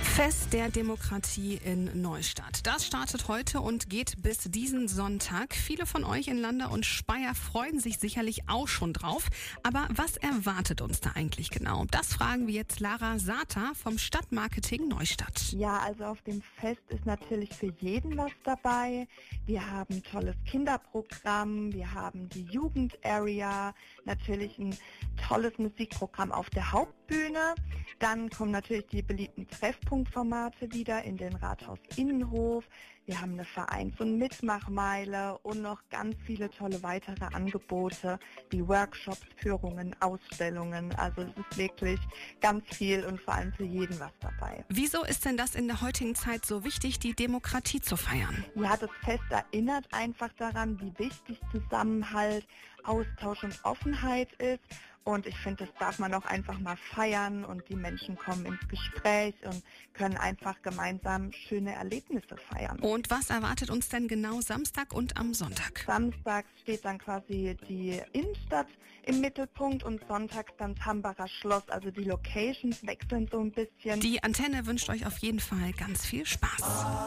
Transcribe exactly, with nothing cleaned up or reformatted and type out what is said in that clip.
Fest der Demokratie in Neustadt. Das startet heute und geht bis diesen Sonntag. Viele von euch in Landau und Speyer freuen sich sicherlich auch schon drauf. Aber was erwartet uns da eigentlich genau? Das fragen wir jetzt Lara Sata vom Stadtmarketing Neustadt. Ja, also auf dem Fest ist natürlich für jeden was dabei. Wir haben ein tolles Kinderprogramm, wir haben die Jugendarea, natürlich ein tolles Musikprogramm auf der Hauptbühne. Dann kommen natürlich die beliebten Treffpunktformate wieder in den Rathaus-Innenhof. Wir haben eine Vereins- und Mitmachmeile und noch ganz viele tolle weitere Angebote wie Workshops, Führungen, Ausstellungen. Also es ist wirklich ganz viel und vor allem für jeden was dabei. Wieso ist denn das in der heutigen Zeit so wichtig, die Demokratie zu feiern? Ja, das Fest erinnert einfach daran, wie wichtig Zusammenhalt, Austausch und Offenheit ist. Und ich finde, das darf man auch einfach mal feiern und die Menschen kommen ins Gespräch und können einfach gemeinsam schöne Erlebnisse feiern. Und was erwartet uns denn genau Samstag und am Sonntag? Samstags steht dann quasi die Innenstadt im Mittelpunkt und sonntags dann das Hambacher Schloss. Also die Locations wechseln so ein bisschen. Die Antenne wünscht euch auf jeden Fall ganz viel Spaß.